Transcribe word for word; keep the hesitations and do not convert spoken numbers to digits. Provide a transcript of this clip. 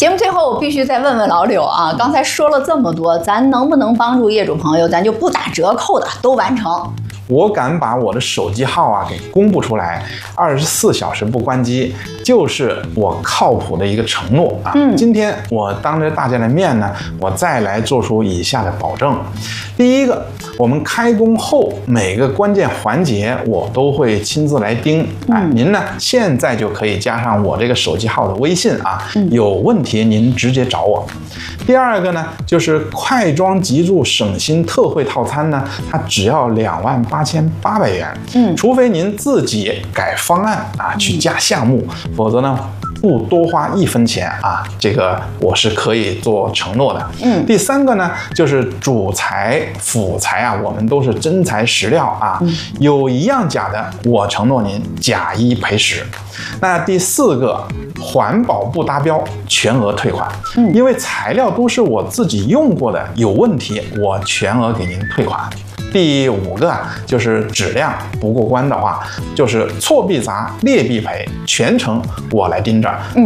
节目最后我必须再问问老柳啊，刚才说了这么多，咱能不能帮助业主朋友，咱就不打折扣的都完成？ 我敢把我的手机号啊给公布出来，二十四小时不关机，就是我靠谱的一个承诺啊。嗯，今天我当着大家的面呢，我再来做出以下的保证。第一个，我们开工后每个关键环节我都会亲自来盯啊。嗯、您呢现在就可以加上我这个手机号的微信啊，嗯、有问题您直接找我。第二个呢，就是快装急住省心特惠套餐呢，它只要两万八千八百元。嗯，除非您自己改方案啊，去加项目，嗯、否则呢不多花一分钱啊，这个我是可以做承诺的。嗯，第三个呢，就是主材辅材啊，我们都是真材实料啊，嗯、有一样假的，我承诺您假一赔十。那第四个，环保不达标，全额退款。嗯，因为材料都是我自己用过的，有问题我全额给您退款。第五个就是质量不过关的话，就是错必砸，劣必赔，全程我来盯着。嗯